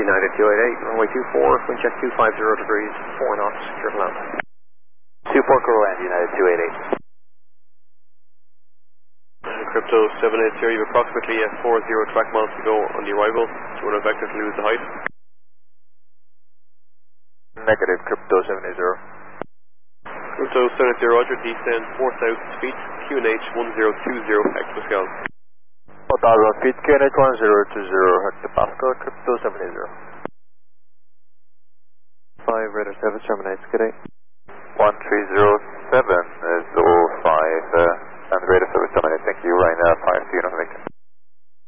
United 288, runway 24, wind check 250 degrees, 4 knots, triple land. 24 Coral land, United 288. Crypto 780, you have approximately 40 track miles to go on the arrival. Do you want to vector to lose the height? Negative, Crypto 780. Crypto 780, roger, descend 4000 feet, QNH 1020 hectopascal. 4000 feet, QNH 1020 hectopascal, Crypto 780. 5 radar 7 terminates, good day. 1307 is 05, and radar service terminates, thank you, Ryanair 5, see you on the victor.